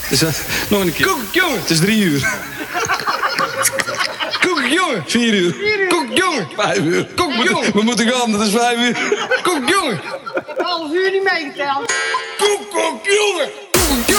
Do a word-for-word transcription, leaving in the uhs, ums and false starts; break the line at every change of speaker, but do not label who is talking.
Dus, uh, nog een keer.
Koek, jongen.
Het is drie uur.
Koek, jongen.
Vier uur.
Koek, jongen.
Vijf uur.
Koek, jongen.
We moeten gaan, dat is vijf uur.
Koek, jongen.
Ik heb half uur niet meegeteld.
Koek, koek, jongen.